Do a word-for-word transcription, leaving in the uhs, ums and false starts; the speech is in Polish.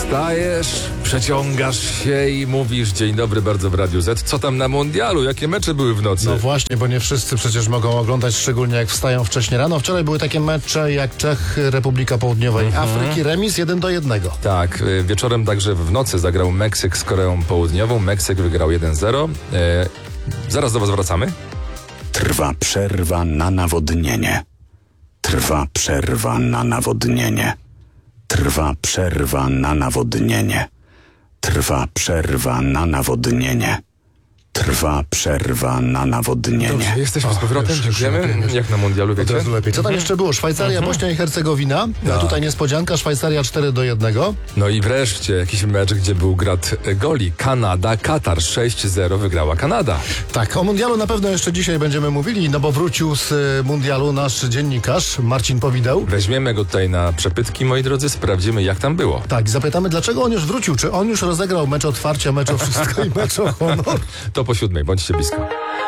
Wstajesz, przeciągasz się i mówisz: dzień dobry bardzo w Radiu Z. Co tam na mundialu? Jakie mecze były w nocy? No właśnie, bo nie wszyscy przecież mogą oglądać, szczególnie jak wstają wcześnie rano. Wczoraj były takie mecze jak Czech, Republika Południowej mhm. Afryki, remis jeden do jednego. Tak, wieczorem także w nocy zagrał Meksyk z Koreą Południową. Meksyk wygrał jeden zero. E, zaraz do was wracamy. Trwa przerwa na nawodnienie. Trwa przerwa na nawodnienie. Trwa przerwa na nawodnienie. Trwa przerwa na nawodnienie. Trwa przerwa na nawodnienie. Dobrze, jesteśmy z powrotem, już, już dziękujemy. lepiej, już. Jak na mundialu, wiecie? Od razu lepiej. Co tam jeszcze było? Szwajcaria, Mhm. Bośnia i Hercegowina. A Tak. tutaj niespodzianka, Szwajcaria cztery do jednego. No i wreszcie jakiś mecz, gdzie był grad goli. Kanada, Katar sześć zero wygrała Kanada. Tak, o mundialu na pewno jeszcze dzisiaj będziemy mówili, no bo wrócił z y, mundialu nasz dziennikarz Marcin Powideł. Weźmiemy go tutaj na przepytki, moi drodzy, sprawdzimy jak tam było. Tak, i zapytamy, dlaczego on już wrócił. Czy on już rozegrał mecz otwarcia, mecz o wszystko i mecz o honor? To po siódmej, bądźcie blisko.